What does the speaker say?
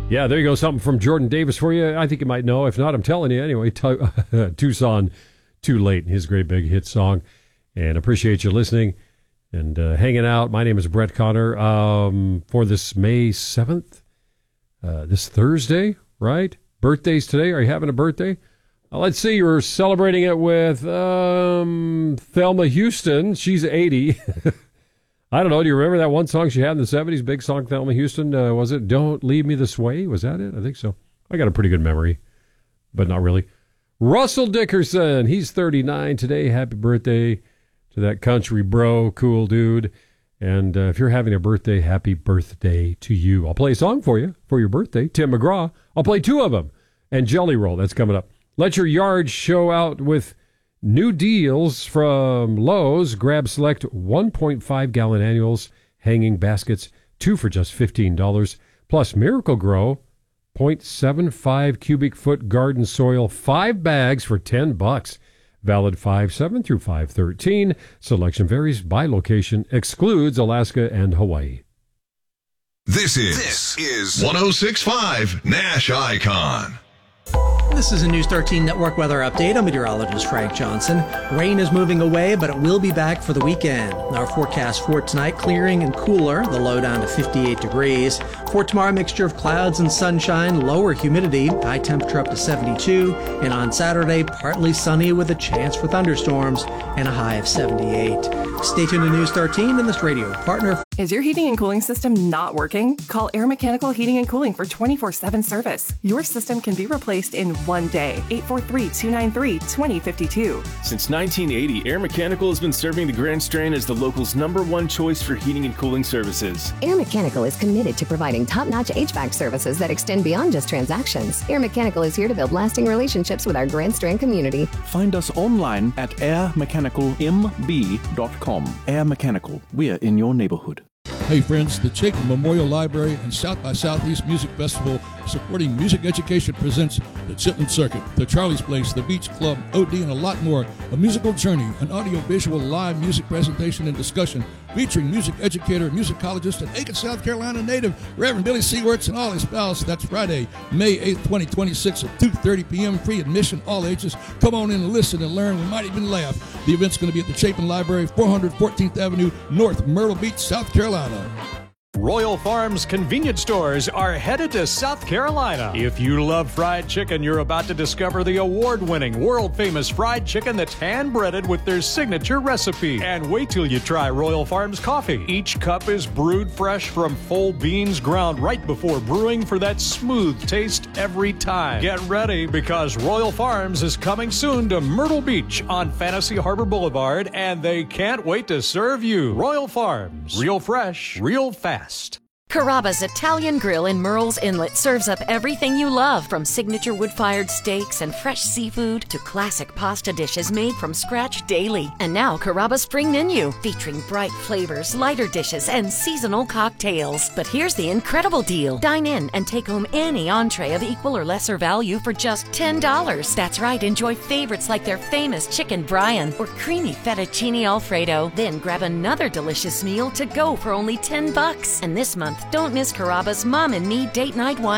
Yeah, there you go. Something from Jordan Davis for you. I think you might know. If not, I'm telling you anyway. Tucson, Too Late, his great big hit song. And appreciate you listening and hanging out. My name is Brett Connor. For this May 7th, this Thursday, right? Birthdays today. Are you having a birthday? Let's see. You're celebrating it with Thelma Houston. She's 80. I don't know. Do you remember that one song she had in the 70s? Big song, Thelma Houston. Was it Don't Leave Me This Way? Was that it? I think so. I got a pretty good memory, but not really. Russell Dickerson. He's 39 today. Happy birthday to that country bro, cool dude. And if you're having a birthday, happy birthday to you. I'll play a song for you for your birthday. Tim McGraw. I'll play two of them. And Jelly Roll. That's coming up. Let your yard show out with new deals from Lowe's. Grab select 1.5-gallon annuals, hanging baskets, 2 for just $15. Plus Miracle Grow, 0.75 cubic foot garden soil, 5 bags for $10. Valid 5/7 through 5/13. Selection varies by location, excludes Alaska and Hawaii. This is 106.5 Nash Icon. This is a News 13 Network weather update. I'm meteorologist Frank Johnson. Rain is moving away, but it will be back for the weekend. Our forecast for tonight, clearing and cooler, the low down to 58 degrees. For tomorrow, mixture of clouds and sunshine, lower humidity, high temperature up to 72. And on Saturday, partly sunny with a chance for thunderstorms and a high of 78. Stay tuned to News 13 and this radio partner. Is your heating and cooling system not working? Call Air Mechanical Heating and Cooling for 24/7 service. Your system can be replaced in one day. 843-293-2052. Since 1980, Air Mechanical has been serving the Grand Strand as the local's #1 choice for heating and cooling services. Air Mechanical is committed to providing top-notch HVAC services that extend beyond just transactions. Air Mechanical is here to build lasting relationships with our Grand Strand community. Find us online at airmechanicalmb.com. Air Mechanical, we're in your neighborhood. Hey friends, the Chapin Memorial Library and South by Southeast Music Festival supporting music education presents the Chitlin Circuit, the Charlie's Place, the Beach Club, OD, and a lot more. A musical journey, an audio-visual live music presentation and discussion featuring music educator, musicologist, and Aiken, South Carolina native Reverend Billy Seaworts and all his pals. That's Friday, May 8th, 2026 at 2:30 p.m. Free admission, all ages. Come on in and listen and learn. We might even laugh. The event's going to be at the Chapin Library, 414th Avenue, North Myrtle Beach, South Carolina. Royal Farms convenience stores are headed to South Carolina. If you love fried chicken, you're about to discover the award-winning, world-famous fried chicken that's hand-breaded with their signature recipe. And wait till you try Royal Farms coffee. Each cup is brewed fresh from full beans ground right before brewing for that smooth taste every time. Get ready because Royal Farms is coming soon to Myrtle Beach on Fantasy Harbor Boulevard, and they can't wait to serve you. Royal Farms, real fresh, real fast. Carrabba's Italian Grill in Murrells Inlet serves up everything you love, from signature wood-fired steaks and fresh seafood to classic pasta dishes made from scratch daily. And now Carrabba's spring menu, featuring bright flavors, lighter dishes, and seasonal cocktails. But here's the incredible deal. Dine in and take home any entree of equal or lesser value for just $10. That's right, enjoy favorites like their famous chicken Brian or creamy fettuccine Alfredo. Then grab another delicious meal to go for only $10. And this month, don't miss Carrabba's Mom and Me Date Night Wine.